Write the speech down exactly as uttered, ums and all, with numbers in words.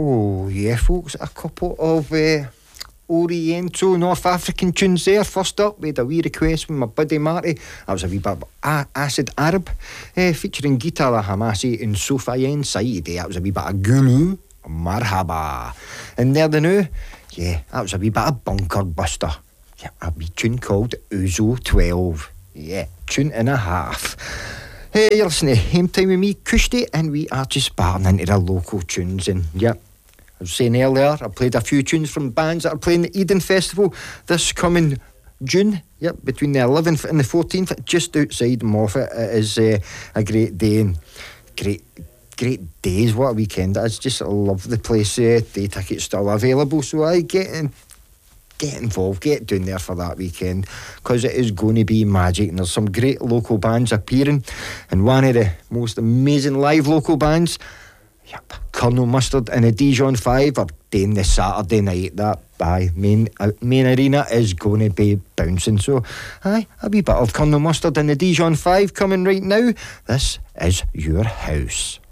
Oh, yeah, folks, a couple of uh, Oriental North African tunes there. First up, we had a wee request from my buddy Marty. That was a wee bit of a- Acid Arab, uh, featuring Gita La Hamasi and Soufiane Saidi. That was a wee bit of Gulu, Marhaba. And there the new, yeah, that was a wee bit of Bunker Buster. Yeah, a wee tune called Uzo twelve. Yeah, tune and a half. Hey, you're listening to Hame Time with me, Kushti, and we are just barring into the local tunes. And yeah, I was saying earlier, I played a few tunes from bands that are playing the Eden Festival this coming June. Yep, between the eleventh and the fourteenth, just outside Moffat. It is uh, a great day and great, great days. What a weekend it is. Just love the place. Uh, day tickets still available, so I get in. Get involved, get down there for that weekend, because it is going to be magic, and there's some great local bands appearing, and one of the most amazing live local bands, yep, Colonel Mustard and the Dijon five are doing this Saturday night. That aye, main, uh, main arena is going to be bouncing, so aye, a wee bit of Colonel Mustard and the Dijon five coming right now. This is Your House.